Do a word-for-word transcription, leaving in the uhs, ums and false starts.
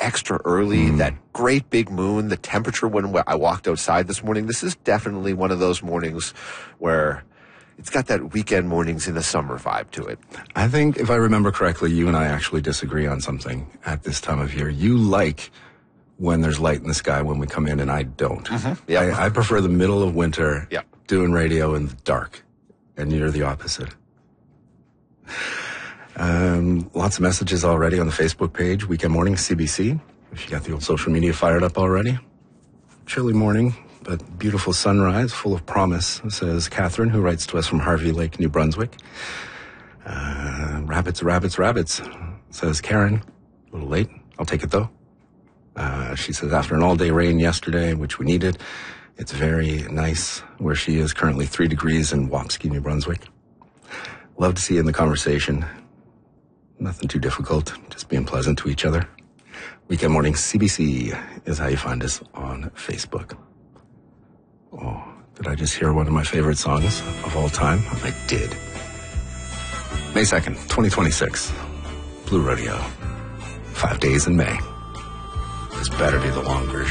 extra early, mm. that great big moon, the temperature when I walked outside this morning. This is definitely one of those mornings where it's got that weekend mornings in the summer vibe to it. I think, if I remember correctly, you and I actually disagree on something at this time of year. You like when there's light in the sky when we come in, and I don't. Mm-hmm. Yep. I, I prefer the middle of winter, yep. doing radio in the dark, and you're the opposite. Um, lots of messages already on the Facebook page, Weekend Morning C B C. If you got the old social media fired up already. Chilly morning, but beautiful sunrise, full of promise, says Catherine, who writes to us from Harvey Lake, New Brunswick. Uh, rabbits, rabbits, rabbits, says Karen. A little late. I'll take it, though. Uh, she says, after an all-day rain yesterday, which we needed, it's very nice where she is, currently three degrees in Wapski, New Brunswick. Love to see you in the conversation. Nothing too difficult, just being pleasant to each other. Weekend Morning C B C is how you find us on Facebook. Oh, did I just hear one of my favorite songs of all time? I did. May second, twenty twenty-six. Blue Rodeo. Five days in May. This better be the long version.